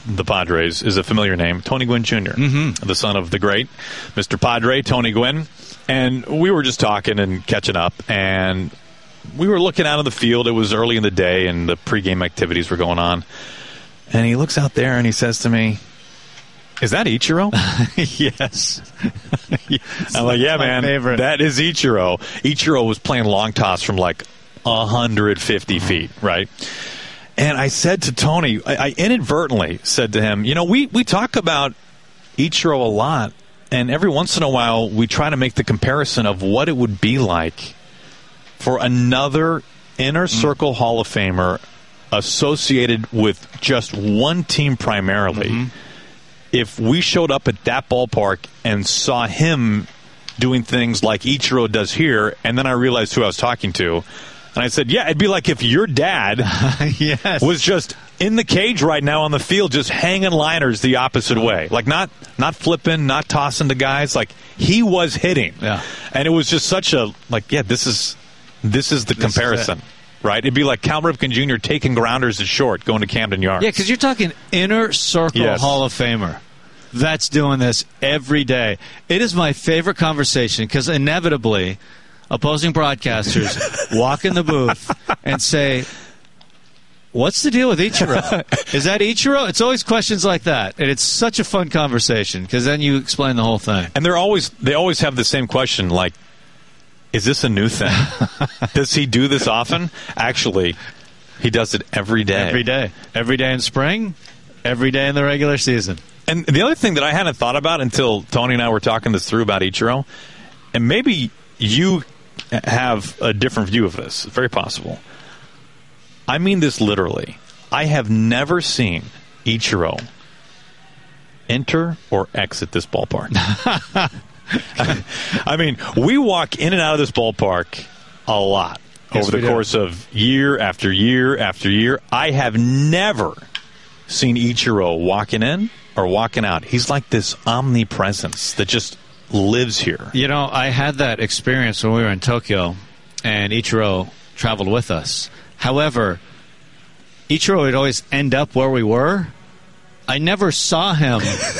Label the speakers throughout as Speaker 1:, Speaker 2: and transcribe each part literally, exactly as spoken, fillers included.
Speaker 1: the Padres is a familiar name, Tony Gwynn Junior, mm-hmm. the son of the great Mister Padre, Tony Gwynn. And we were just talking and catching up, and we were looking out on the field. It was early in the day, and the pregame activities were going on. And he looks out there, and he says to me, "Is that Ichiro?"
Speaker 2: Yes.
Speaker 1: yes. I'm like, yeah, man,
Speaker 2: favorite.
Speaker 1: That is Ichiro. Ichiro was playing long toss from like one hundred fifty feet, right? And I said to Tony, I, I inadvertently said to him, you know, we, we talk about Ichiro a lot, and every once in a while we try to make the comparison of what it would be like for another inner circle mm. Hall of Famer associated with just one team primarily. Mm-hmm. If we showed up at that ballpark and saw him doing things like Ichiro does here, and then I realized who I was talking to, and I said, yeah, it'd be like if your dad
Speaker 2: yes.
Speaker 1: was just in the cage right now on the field, just hanging liners the opposite way. Like not not flipping, not tossing to guys. Like he was hitting.
Speaker 2: Yeah.
Speaker 1: And it was just such a, like, yeah, this is this is the this comparison. Is right? It'd be like Cal Ripken Junior taking grounders at short, going to Camden Yards.
Speaker 2: Yeah, because you're talking inner circle
Speaker 1: yes.
Speaker 2: Hall of Famer. That's doing this every day. It is my favorite conversation because inevitably opposing broadcasters walk in the booth and say, what's the deal with Ichiro? Is that Ichiro? It's always questions like that. And it's such a fun conversation because then you explain the whole thing.
Speaker 1: And they're always they always have the same question, like, is this a new thing? Does he do this often? Actually, he does it every day.
Speaker 2: Every day. Every day in spring, every day in the regular season.
Speaker 1: And the other thing that I hadn't thought about until Tony and I were talking this through about Ichiro, and maybe you have a different view of this. It's very possible. I mean this literally. I have never seen Ichiro enter or exit this ballpark. I mean, we walk in and out of this ballpark a lot yes, over the course do. of year after year after year. I have never seen Ichiro walking in or walking out. He's like this omnipresence that just lives here.
Speaker 2: You know, I had that experience when we were in Tokyo, and Ichiro traveled with us. However, Ichiro would always end up where we were. I never saw him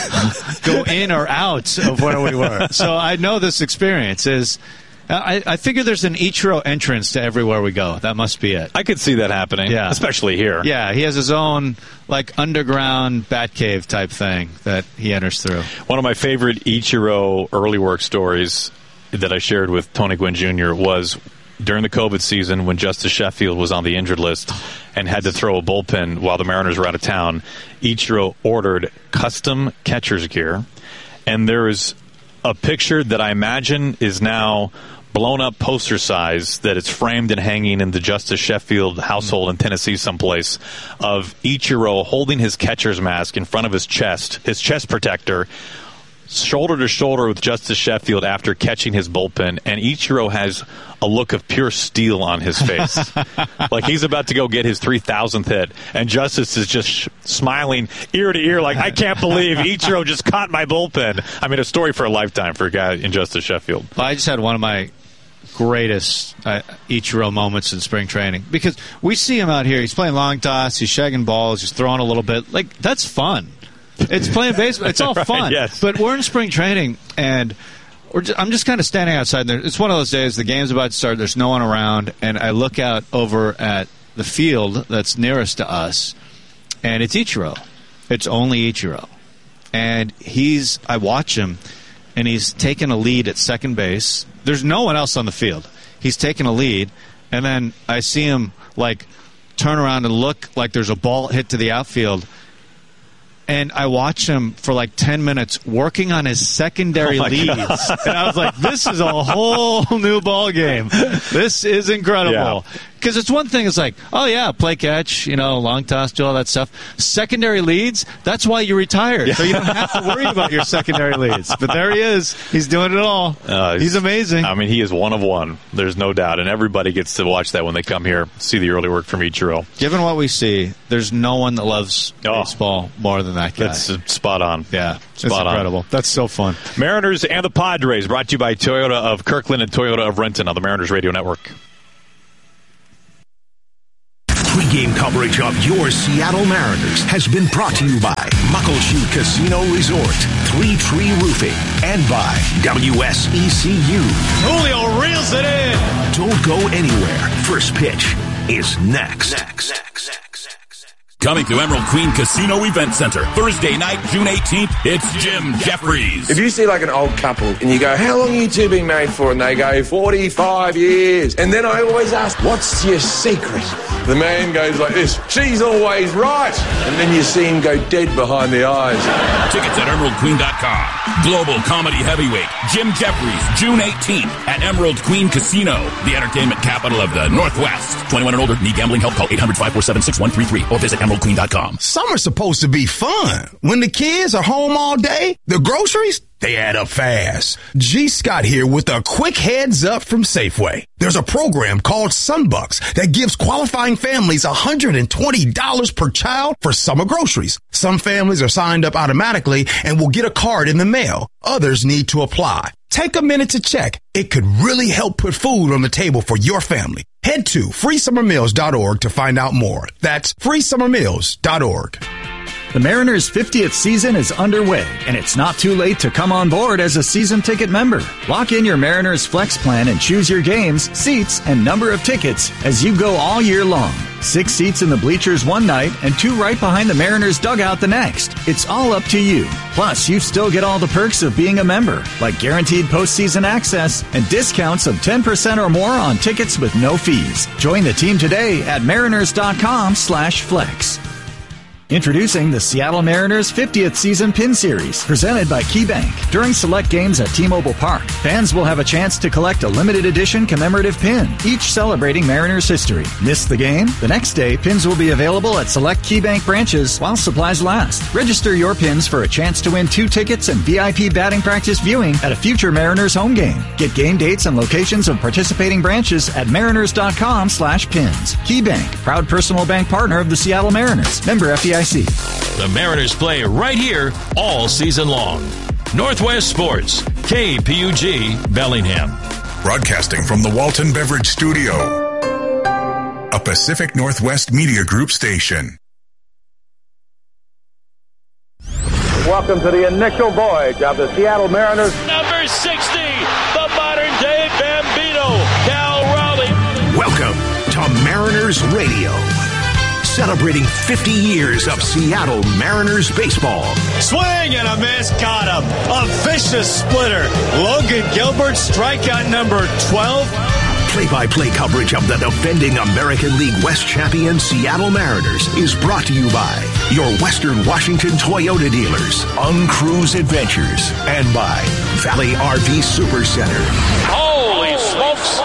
Speaker 2: go in or out of where we were. So I know this experience is... I, I figure there's an Ichiro entrance to everywhere we go. That must be it.
Speaker 1: I could see that happening,
Speaker 2: yeah.
Speaker 1: especially here.
Speaker 2: Yeah, he has his own like underground Batcave type thing that he enters through.
Speaker 1: One of my favorite Ichiro early work stories that I shared with Tony Gwynn Junior was during the COVID season when Justice Sheffield was on the injured list and had to throw a bullpen while the Mariners were out of town. Ichiro ordered custom catcher's gear, and there is a picture that I imagine is now blown up poster size that it's framed and hanging in the Justice Sheffield household in Tennessee someplace of Ichiro holding his catcher's mask in front of his chest, his chest protector, shoulder to shoulder with Justice Sheffield after catching his bullpen, and Ichiro has a look of pure steel on his face. Like he's about to go get his three thousandth hit, and Justice is just sh- smiling ear to ear like, I can't believe Ichiro just caught my bullpen. I mean, a story for a lifetime for a guy in Justice Sheffield.
Speaker 2: Well, I just had one of my greatest uh, Ichiro moments in spring training because we see him out here. He's playing long toss, he's shagging balls, he's throwing a little bit. Like, that's fun. It's playing baseball. It's all
Speaker 1: right,
Speaker 2: fun.
Speaker 1: Yes.
Speaker 2: But we're in spring training, and we're just, I'm just kind of standing outside there. It's one of those days, the game's about to start, there's no one around, and I look out over at the field that's nearest to us, and it's Ichiro. It's only Ichiro. And he's, I watch him, and he's taking a lead at second base. There's no one else on the field. He's taking a lead, and then I see him, like, turn around and look like there's a ball hit to the outfield. And I watch him for like ten minutes working on his secondary oh leads. God. And I was like, this is a whole new ball game. This is incredible. Because yeah. it's one thing, it's like, oh, yeah, play catch, you know, long toss, do all that stuff. Secondary leads, that's why you retired. Yeah. So you don't have to worry about your secondary leads. But there he is. He's doing it all. Uh, he's amazing.
Speaker 1: I mean, he is one of one. There's no doubt. And everybody gets to watch that when they come here, see the early work from Ichiro.
Speaker 2: Given what we see, there's no one that loves oh. baseball more than that guy.
Speaker 1: That's spot on.
Speaker 2: Yeah,
Speaker 1: spot
Speaker 2: it's incredible.
Speaker 1: On.
Speaker 2: That's so fun.
Speaker 1: Mariners and the Padres, brought to you by Toyota of Kirkland and Toyota of Renton on the Mariners Radio Network.
Speaker 3: Pre-game coverage of your Seattle Mariners has been brought to you by Muckleshoot Casino Resort, Three Tree Roofing, and by W S E C U.
Speaker 4: Julio reels it in.
Speaker 3: Don't go anywhere. First pitch is next. next, next, next.
Speaker 5: Coming to Emerald Queen Casino Event Center, Thursday night, June eighteenth, it's Jim Jeffries.
Speaker 6: If you see like an old couple and you go, how long have you two been married for? And they go, forty-five years. And then I always ask, what's your secret? The man goes like this, she's always right. And then you see him go dead behind the eyes.
Speaker 5: Tickets at emerald queen dot com. Global comedy heavyweight, Jim Jeffries, June eighteenth at Emerald Queen Casino, the entertainment capital of the Northwest. twenty-one and older, need gambling help, call eight hundred, five four seven, six one three three or visit emerald queen dot com.
Speaker 7: Summer's supposed to be fun. When the kids are home all day, the groceries, they add up fast. G. Scott here with a quick heads up from Safeway. There's a program called Sunbucks that gives qualifying families one hundred twenty dollars per child for summer groceries. Some families are signed up automatically and will get a card in the mail. Others need to apply. Take a minute to check. It could really help put food on the table for your family. Head to free summer meals dot org to find out more. That's free summer meals dot org.
Speaker 8: The Mariners' fiftieth season is underway, and it's not too late to come on board as a season ticket member. Lock in your Mariners Flex plan and choose your games, seats, and number of tickets as you go all year long. Six seats in the bleachers one night and two right behind the Mariners dugout the next. It's all up to you. Plus, you still get all the perks of being a member, like guaranteed postseason access and discounts of ten percent or more on tickets with no fees. Join the team today at mariners dot com slash flex. Introducing the Seattle Mariners fiftieth Season Pin Series, presented by KeyBank. During select games at T-Mobile Park, fans will have a chance to collect a limited edition commemorative pin, each celebrating Mariners history. Miss the game? The next day, pins will be available at select KeyBank branches while supplies last. Register your pins for a chance to win two tickets and V I P batting practice viewing at a future Mariners home game. Get game dates and locations of participating branches at mariners dot com slash pins. KeyBank, proud personal bank partner of the Seattle Mariners. Member F D I C.
Speaker 9: The Mariners play right here all season long. Northwest Sports, K P U G, Bellingham.
Speaker 10: Broadcasting from the Walton Beverage Studio, a Pacific Northwest Media Group station.
Speaker 11: Welcome to the initial voyage of the Seattle Mariners.
Speaker 9: Number sixty, the modern-day Bambino, Cal Raleigh.
Speaker 3: Welcome to Mariners Radio. Celebrating fifty years of Seattle Mariners baseball.
Speaker 4: Swing and a miss, got him. A vicious splitter. Logan Gilbert, strikeout number twelve.
Speaker 3: Play-by-play coverage of the defending American League West champion Seattle Mariners is brought to you by your Western Washington Toyota dealers, Uncruise Adventures, and by Valley R V Super Center.
Speaker 9: Holy smokes!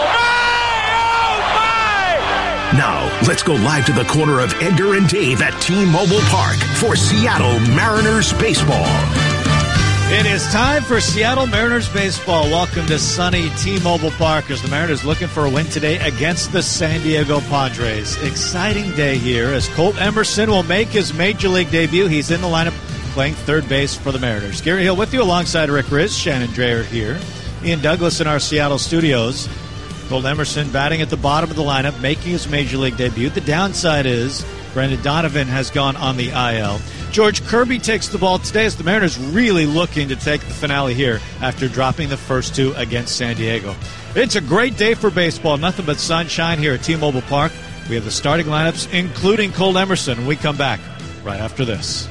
Speaker 3: Now, let's go live to the corner of Edgar and Dave at T-Mobile Park for Seattle Mariners baseball.
Speaker 2: It is time for Seattle Mariners baseball. Welcome to sunny T-Mobile Park as the Mariners looking for a win today against the San Diego Padres. Exciting day here as Colt Emerson will make his Major League debut. He's in the lineup playing third base for the Mariners. Gary Hill with you alongside Rick Riz, Shannon Dreher here, Ian Douglas in our Seattle studios. Colt Emerson batting at the bottom of the lineup, making his Major League debut. The downside is Brendan Donovan has gone on the I L. George Kirby takes the ball today as the Mariners really looking to take the finale here after dropping the first two against San Diego. It's a great day for baseball. Nothing but sunshine here at T-Mobile Park. We have the starting lineups, including Colt Emerson, when we come back right after this.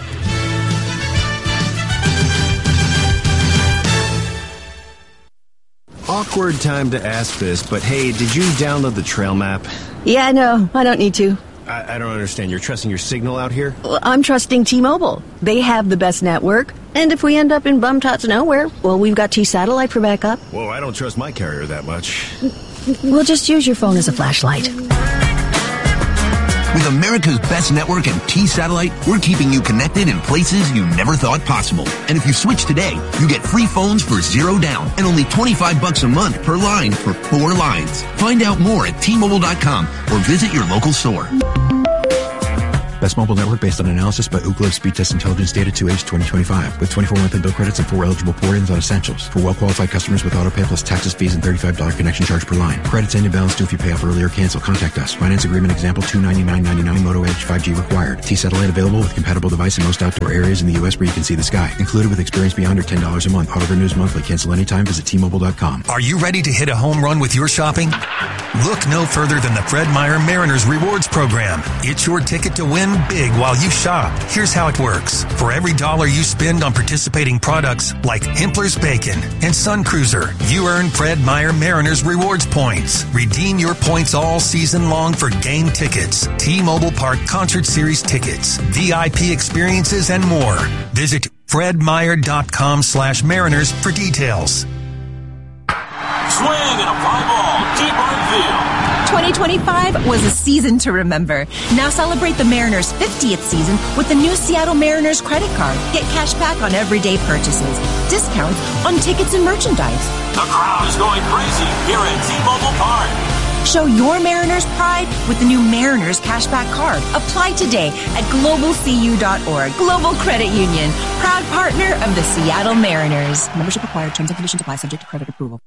Speaker 12: Awkward time to ask this, but hey, did you download the Trail Map?
Speaker 13: Yeah, no, I don't need to.
Speaker 12: I, I don't understand. You're trusting your signal out here?
Speaker 13: Well, I'm trusting T-Mobile. They have the best network. And if we end up in bum-tots nowhere, well, we've got T-Satellite for backup.
Speaker 12: Whoa, I don't trust my carrier that much.
Speaker 13: We'll just use your phone as a flashlight.
Speaker 14: With America's best network and T-Satellite, we're keeping you connected in places you never thought possible. And if you switch today, you get free phones for zero down and only twenty-five bucks a month per line for four lines. Find out more at T Mobile dot com or visit your local store.
Speaker 15: Best mobile network based on analysis by Ookla Speed Test Intelligence Data to age twenty twenty-five with twenty-four monthly bill credits and four eligible port-ins on essentials. For well-qualified customers with autopay plus taxes, fees, and thirty-five dollars connection charge per line. Credits end in balance due if you pay off early or cancel. Contact us. Finance agreement example two ninety-nine ninety-nine. Moto Edge five G required. T-Satellite available with compatible device in most outdoor areas in the U S where you can see the sky. Included with experience beyond or ten dollars a month. Auto renews monthly. Cancel anytime. Visit T Mobile dot com.
Speaker 16: Are you ready to hit a home run with your shopping? Look no further than the Fred Meyer Mariners Rewards Program. It's your ticket to win big while you shop. Here's how it works. For every dollar you spend on participating products like Hempler's Bacon and Sun Cruiser, you earn Fred Meyer Mariners Rewards points. Redeem your points all season long for game tickets, T-Mobile Park Concert Series tickets, V I P experiences, and more. Visit fredmeyer.com slash mariners for details.
Speaker 5: Swing and a fly ball deep right field.
Speaker 17: twenty twenty-five was a season to remember. Now celebrate the Mariners' fiftieth season with the new Seattle Mariners credit card. Get cash back on everyday purchases, discounts on tickets and merchandise.
Speaker 5: The crowd is going crazy here at T-Mobile Park.
Speaker 17: Show your Mariners pride with the new Mariners Cashback Card. Apply today at global c u dot org. Global Credit Union, proud partner of the Seattle Mariners. Membership required. Terms and conditions apply. Subject to credit approval.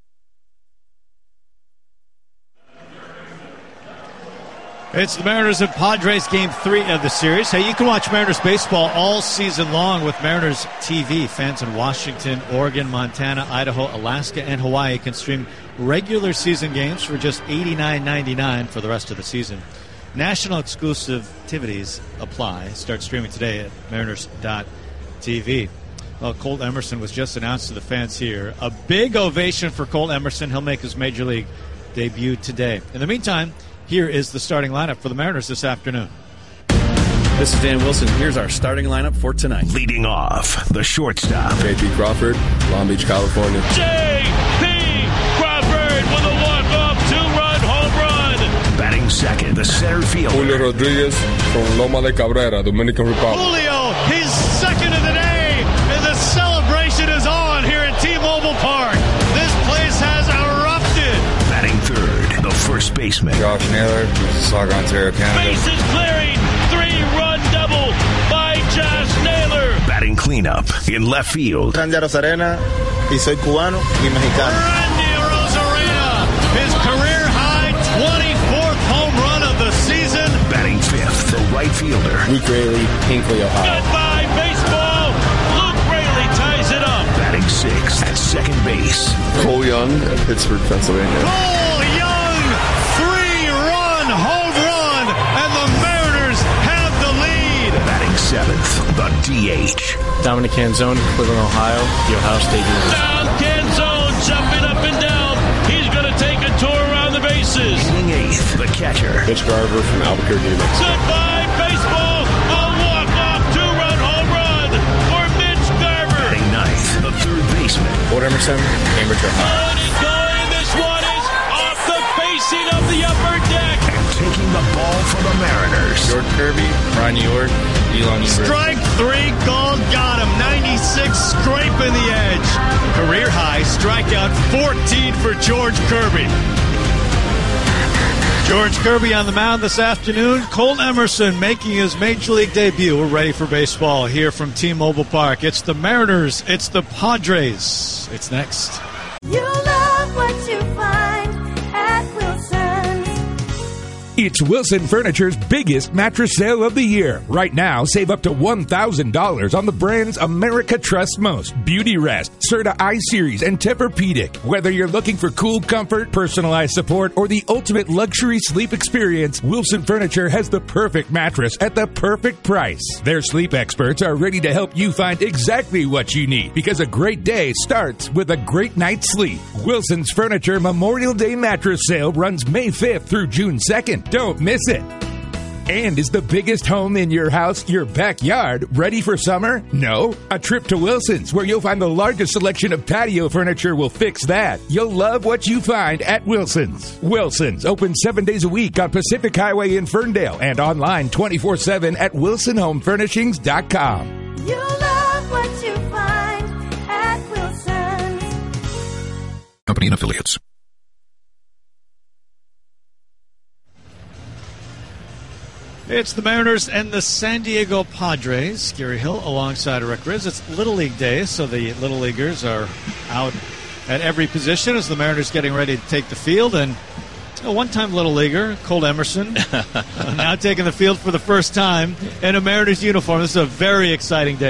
Speaker 2: It's the Mariners and Padres game three of the series. Hey, you can watch Mariners baseball all season long with Mariners T V. Fans in Washington, Oregon, Montana, Idaho, Alaska, and Hawaii can stream regular season games for just eighty-nine ninety-nine for the rest of the season. National exclusivities apply. Start streaming today at mariners dot t v. Well, Colt Emerson was just announced to the fans here. A big ovation for Colt Emerson. He'll make his Major League debut today. In the meantime, here is the starting lineup for the Mariners this afternoon.
Speaker 18: This is Dan Wilson. Here's our starting lineup for tonight.
Speaker 3: Leading off, the shortstop.
Speaker 19: J P Crawford, Long Beach, California.
Speaker 9: J P Crawford with a walk-off two-run home run.
Speaker 3: Batting second, the center fielder.
Speaker 19: Julio Rodriguez from Loma de Cabrera, Dominican Republic.
Speaker 4: Julio, his second of the day, and the celebration is on here at T-Mobile Park. This place has erupted.
Speaker 3: Batting third, the first baseman.
Speaker 19: Josh Naylor, Mississauga, Ontario, Canada.
Speaker 9: Bases clearing, three-run double by Josh Naylor.
Speaker 3: Batting cleanup in left field.
Speaker 20: Randy Arozarena, y soy cubano y mexicano.
Speaker 4: Randy Arozarena, his career-high twenty-fourth home run of the season.
Speaker 3: Batting fifth, the right fielder.
Speaker 19: Luke Raley, Hinkley, Ohio.
Speaker 9: Goodbye, baseball. Luke Raley ties it up.
Speaker 3: Batting sixth, at second base.
Speaker 19: Cole Young, Pittsburgh, Pennsylvania.
Speaker 4: Cole Young, three-run home run, and the Mariners have the lead.
Speaker 3: Batting seventh, the D H.
Speaker 18: Dominic Canzone, Cleveland, Ohio, the Ohio State University.
Speaker 9: Now Canzone jumping up and down. He's going to take a tour around the bases.
Speaker 3: Hitting eighth, the catcher.
Speaker 19: Mitch Garver from Albuquerque, New Mexico.
Speaker 9: Goodbye, baseball. A walk-off two-run home run for Mitch Garver.
Speaker 3: Batting ninth, the third baseman.
Speaker 19: Fort Emerson, Cambridge, Ohio.
Speaker 9: On and going. This one is off the facing of the upper deck.
Speaker 3: And taking the ball for the Mariners.
Speaker 19: George Kirby, Ryan York, Elon Ebert.
Speaker 4: Strike three, called, got him. ninety-six, scraping the edge. Career high strikeout fourteen for George Kirby.
Speaker 2: George Kirby on the mound this afternoon. Colt Emerson making his Major League debut. We're ready for baseball here from T-Mobile Park. It's the Mariners. It's the Padres. It's next.
Speaker 21: You love what you find at Wilson's.
Speaker 22: It's Wilson Furniture's biggest mattress sale of the year. Right now, save up to one thousand dollars on the brands America trusts most. Beauty Rest, Serta I-Series, and Tempur-Pedic. Whether you're looking for cool comfort, personalized support, or the ultimate luxury sleep experience, Wilson Furniture has the perfect mattress at the perfect price. Their sleep experts are ready to help you find exactly what you need, because a great day starts with a great night's sleep. Wilson's Furniture Memorial Day mattress sale runs May fifth through June second. Don't miss it. And is the biggest home in your house, your backyard, ready for summer? No? A trip to Wilson's, where you'll find the largest selection of patio furniture, will fix that. You'll love what you find at Wilson's. Wilson's, open seven days a week on Pacific Highway in Ferndale and online twenty-four seven at wilson home furnishings dot com.
Speaker 21: You love what you find at Wilson's.
Speaker 10: Company and affiliates.
Speaker 2: It's the Mariners and the San Diego Padres. Gary Hill alongside Rick Riz. It's Little League Day, so the Little Leaguers are out at every position as the Mariners getting ready to take the field. And a one-time Little Leaguer, Cole Emerson, uh, now taking the field for the first time in a Mariners uniform. This is a very exciting day.